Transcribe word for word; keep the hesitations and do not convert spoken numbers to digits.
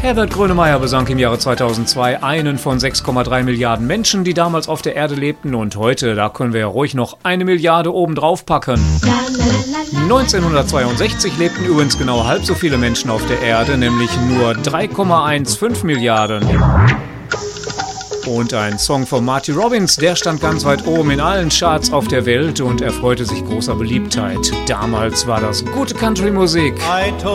Herbert Grönemeyer besang im Jahre zweitausendzwei einen von sechs Komma drei Milliarden Menschen, die damals auf der Erde lebten. Und heute, da können wir ja ruhig noch eine Milliarde obendrauf packen. neunzehnhundertzweiundsechzig lebten übrigens genau halb so viele Menschen auf der Erde, nämlich nur drei Komma fünfzehn Milliarden. Und ein Song von Marty Robbins, der stand ganz weit oben in allen Charts auf der Welt und erfreute sich großer Beliebtheit. Damals war das gute Country-Musik.